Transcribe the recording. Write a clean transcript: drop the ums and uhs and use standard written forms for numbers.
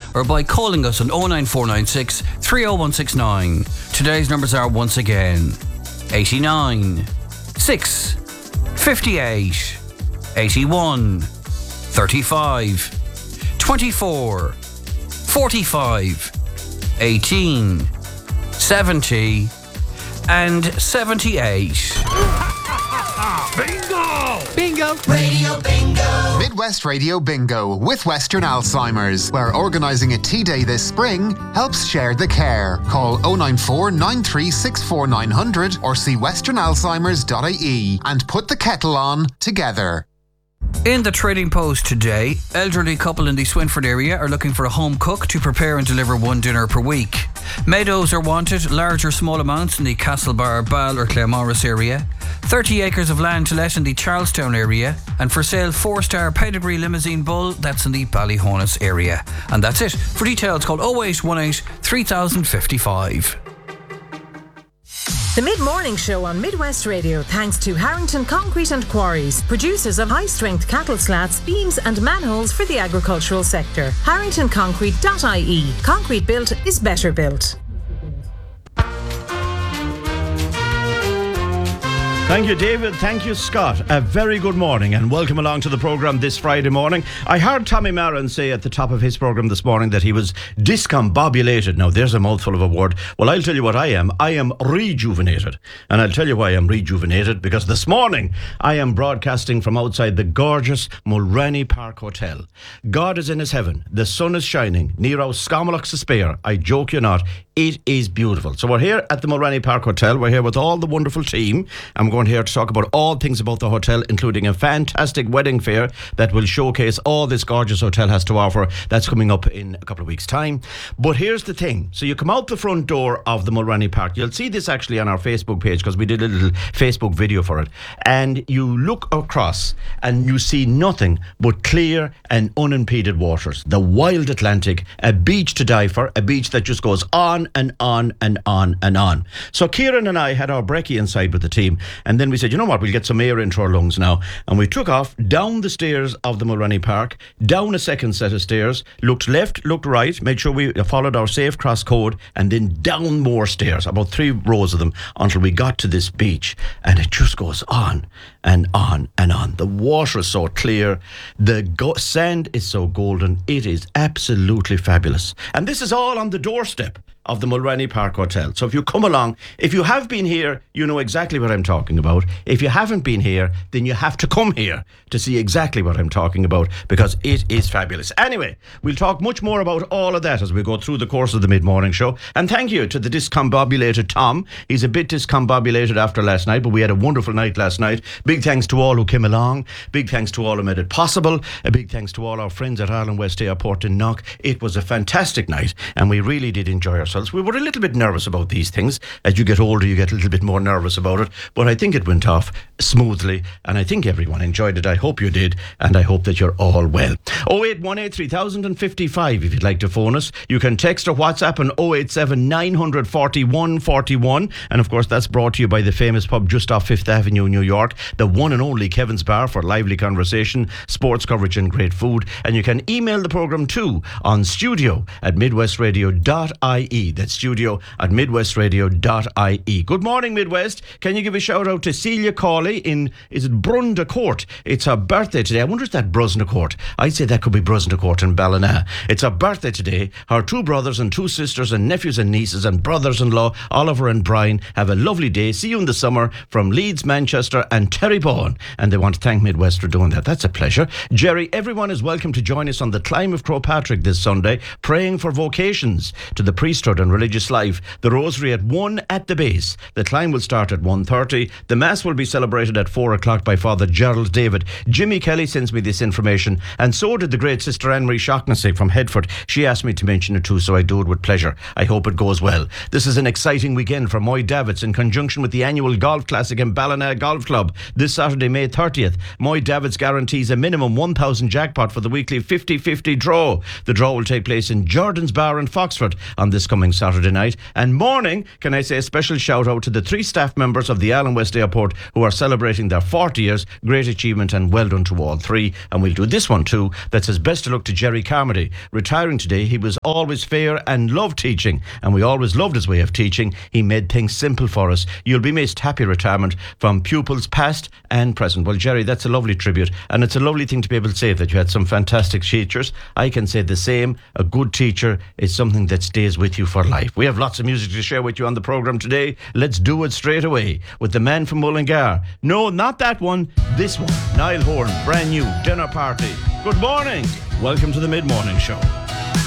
or by calling us on 09496 30169. Today's numbers are once again 89 6 58 81 35 24 45 18 70 and 78. Bingo! Bingo! Radio Bingo! Midwest Radio Bingo with Western Alzheimer's, where organising a tea day this spring helps share the care. Call 094 9364 900 or see westernalzheimers.ie and put the kettle on together. In the Trading Post today, elderly couple in the Swinford area are looking for a home cook to prepare and deliver one dinner per week. Meadows are wanted, large or small amounts in the Castlebar, Ball or Claremorris area. 30 acres of land to let in the Charlestown area. And for sale, 4-star pedigree limousine bull, that's in the Ballyhonus area. And that's it. For details, call 0818 3055. The Mid-Morning Show on Midwest Radio, thanks to Harrington Concrete and Quarries, producers of high-strength cattle slats, beams and manholes for the agricultural sector. HarringtonConcrete.ie. Concrete built is better built. Thank you, David. Thank you, Scott. A very good morning and welcome along to the programme this Friday morning. I heard Tommy Marin say at the top of his programme this morning that he was discombobulated. Now, there's a mouthful of a word. Well, I'll tell you what I am. I am rejuvenated. And I'll tell you why I'm rejuvenated, because this morning I am broadcasting from outside the gorgeous Mulranny Park Hotel. God is in his heaven. The sun is shining. Nero Scamalach Spare. I joke you not. It is beautiful. So we're here at the Mulranny Park Hotel. We're here with all the wonderful team. I'm going here to talk about all things about the hotel, including a fantastic wedding fair that will showcase all this gorgeous hotel has to offer. That's coming up in a couple of weeks' time. But here's the thing. So you come out the front door of the Mulranny Park. You'll see this actually on our Facebook page because we did a little Facebook video for it. And you look across and you see nothing but clear and unimpeded waters. The wild Atlantic, a beach to die for, a beach that just goes on and on and on and on. So Kieran and I had our brekkie inside with the team, and then we said, you know what, we'll get some air into our lungs now. And we took off down the stairs of the Mulranny Park, down a second set of stairs, looked left, looked right, made sure we followed our safe cross code, and then down more stairs, about 3 rows of them, until we got to this beach. And it just goes on and on and on. The water is so clear, the sand is so golden, it is absolutely fabulous. And this is all on the doorstep of the Mulranny Park Hotel. So if you come along, if you have been here, you know exactly what I'm talking about. If you haven't been here, then you have to come here to see exactly what I'm talking about, because it is fabulous. Anyway, we'll talk much more about all of that as we go through the course of the mid-morning show. And thank you to the discombobulated Tom. He's a bit discombobulated after last night, but we had a wonderful night last night. Big thanks to all who came along. Big thanks to all who made it possible. A big thanks to all our friends at Ireland West Airport in Knock. It was a fantastic night and we really did enjoy ourselves. We were a little bit nervous about these things. As you get older, you get a little bit more nervous about it. But I think it went off smoothly and I think everyone enjoyed it. I hope you did, and I hope that you're all well. 0818 3055 if you'd like to phone us. You can text or WhatsApp on 087 941 41. And of course, that's brought to you by the famous pub just off 5th Avenue, New York, the one and only Kevin's Bar, for lively conversation, sports coverage and great food. And you can email the programme too on studio@midwestradio.ie. That's studio@midwestradio.ie. Good morning, Midwest. Can you give a shout out to Celia Cawley in, is it Brunda Court? It's her birthday today. I wonder if that Brusna Court. I'd say that could be Brusna Court in Ballina. It's her birthday today. Her 2 brothers and 2 sisters and nephews and nieces and brothers-in-law, Oliver and Brian, have a lovely day. See you in the summer from Leeds, Manchester and Terrybourne. And they want to thank Midwest for doing that. That's a pleasure. Jerry, everyone is welcome to join us on the Climb of Crowpatrick this Sunday, praying for vocations to the priesthood and religious life. The rosary at 1 at the base. The climb will start at 1:30. The mass will be celebrated at 4 o'clock by Father Gerald David. Jimmy Kelly sends me this information, and so did the great Sister Anne-Marie Shaughnessy from Headford. She asked me to mention it too, so I do it with pleasure. I hope it goes well. This is an exciting weekend for Moy Davids in conjunction with the annual Golf Classic in Ballina Golf Club. This Saturday, May 30th, Moy Davids guarantees a minimum 1,000 jackpot for the weekly 50-50 draw. The draw will take place in Jordan's Bar in Foxford on this coming coming Saturday night. And morning, can I say a special shout out to the 3 staff members of the Allen West Airport who are celebrating their 40 years. Great achievement and well done to all 3. And we'll do this one too, that says best of luck to Jerry Carmody. Retiring today, he was always fair and loved teaching, and we always loved his way of teaching. He made things simple for us. You'll be missed. Happy retirement from pupils past and present. Well, Jerry, that's a lovely tribute, and it's a lovely thing to be able to say that you had some fantastic teachers. I can say the same. A good teacher is something that stays with you for life. We have lots of music to share with you on the programme today. Let's do it straight away with the man from Mullingar. No, not that one. This one. Niall Horan, brand new, Dinner Party. Good morning. Welcome to the Mid-Morning Show.